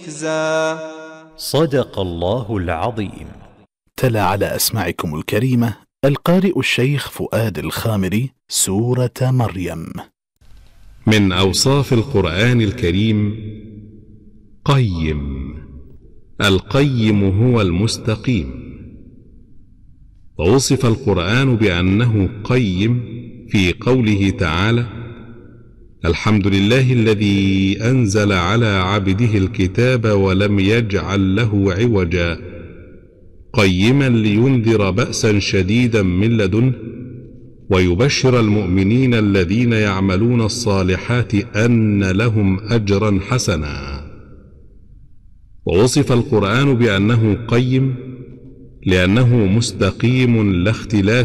صدق الله العظيم. تلا على أسماعكم الكريمة القارئ الشيخ فؤاد الخامري سورة مريم. من أوصاف القرآن الكريم: قيم. القيم هو المستقيم. ووصف القرآن بأنه قيم في قوله تعالى: الحمد لله الذي أنزل على عبده الكتاب ولم يجعل له عوجا قيما لينذر بأسا شديدا من لدنه ويبشر المؤمنين الذين يعملون الصالحات أن لهم أجرا حسنا. ووصف القرآن بأنه قيم لأنه مستقيم لا اختلاف